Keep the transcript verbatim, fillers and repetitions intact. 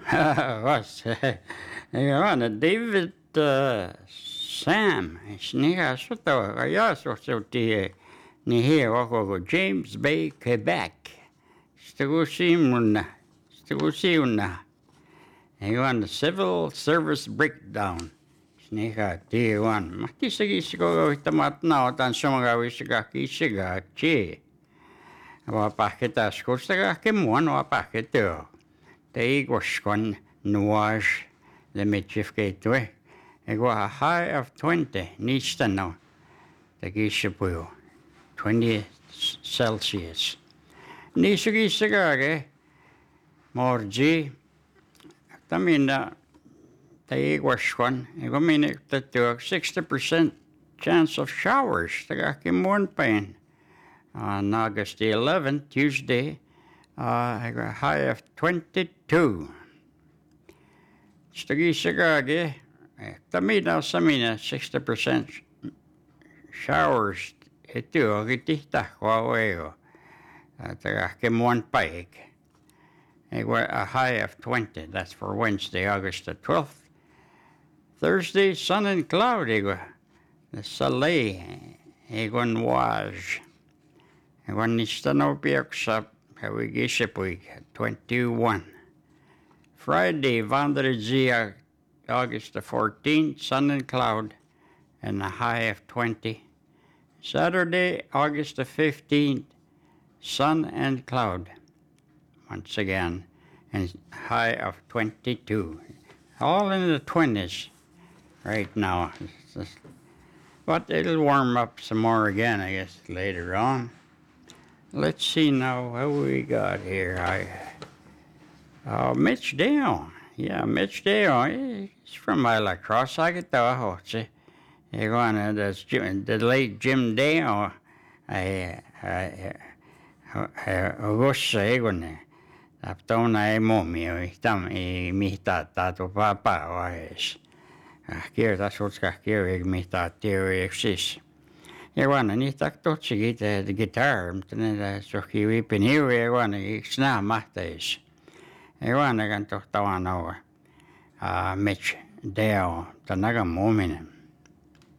Was. Ja, David uh, Sam, sniha suto, ja suhtuti ni he wako James Bay, Quebec. Stugusimuna, Stugusiuna. Ewan civil service breakdown. Sniha tiwan. Makisagisigo tamat na otan sumagawisiga kisiga chi. Wapakita skustaga kimuan wapakito. They was one nuage the midchief gateway. It was a high of twenty, needs to know. The Gishapu, twenty Celsius. Nisugishagage, Morgi, Tamina, they was one. I mean, that took sixty percent chance of showers. The Gakimun pain. On August the eleventh, Tuesday, uh, I got a high of twenty-two. Stagisagage, Tamina Samina, sixty percent showers. Ito, kitita, Huawei. I came one pike. I got a high of twenty. That's for Wednesday, August the twelfth. Thursday, sun and cloudy. The soleil, I got nuage. I got Nistanopiaksap. We giship week, twenty-one. Friday, Vendredi, August the fourteenth, sun and cloud, and a high of twenty. Saturday, August the fifteenth, sun and cloud, once again, and high of twenty-two. All in the twenties right now. But it'll warm up some more again, I guess, later on. Let's see now what we got here. I, uh, Mitch Dale. Yeah, Mitch Dale. He's from my lacrosse. I get the hoche. You're going to that's Jim, the late Jim Dale. I, I, Augusta, Egon. Aptona e momio. Tam e mihta tato papa oes. Kier tas utska kier e mihta teo exis. Ja vanha niitä totsikin the guitar, mutta ne sohki viipin hiuvi ja vanha snää mahtais. Ja vanha kan tohtavan olla Mitch Dale, tanaga muuminen.